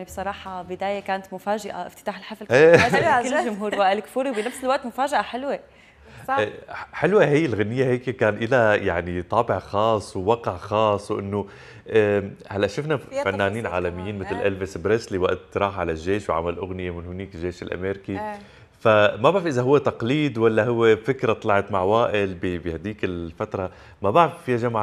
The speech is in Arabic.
يعني بصراحه بدايه كانت مفاجئه، افتتاح الحفل إيه. كان مفاجئ لكل الجمهور وائل كفوري، وبنفس الوقت مفاجاه حلوه. صح. حلوة هي الغنية، هيك كان لها يعني طابع خاص ووقع خاص، وانه هلا شفنا فيها فنانين تفاصيل عالميين كمان. مثل الفيس بريسلي وقت راح على الجيش وعمل اغنية من هنيك الجيش الامريكي. ايه فما بعرف اذا هو تقليد ولا هو فكرة طلعت مع وائل بهديك الفترة، ما بعرف يا جماعة.